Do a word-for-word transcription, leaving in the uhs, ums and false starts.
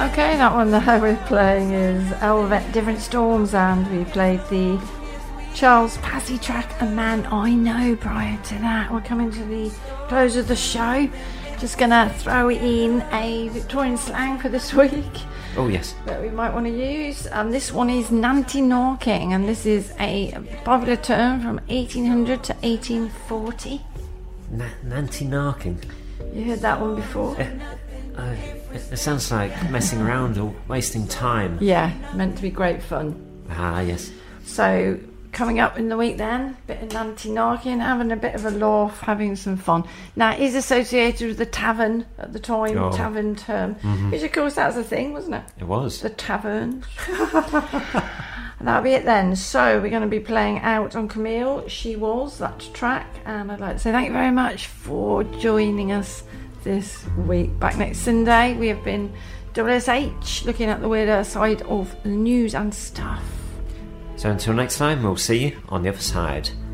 Okay, that one that we're playing is Elvet Different Storms, and we played the Charles Passy track, A Man I Know. Prior to that, we're coming to the close of the show. Just gonna throw in a Victorian slang for this week. Oh yes. That we might want to use. Um, this one is Nanty Narking, and this is a popular term from eighteen hundred to eighteen forty. Na- Nanty Narking. You heard that one before? Uh, uh, it, it sounds like messing around or wasting time. Yeah, meant to be great fun. Ah yes. So, coming up in the week then, bit of Nanty Narking, having a bit of a laugh, having some fun. Now, it is associated with the tavern at the time, oh. tavern term, mm-hmm. which of course that's a thing, wasn't it? It was. The tavern. And that'll be it then. So, we're going to be playing out on Camille, She Was, that track, and I'd like to say thank you very much for joining us this week. Back next Sunday, we have been W S H, looking at the weirder side of the news and stuff. So until next time, we'll see you on the other side.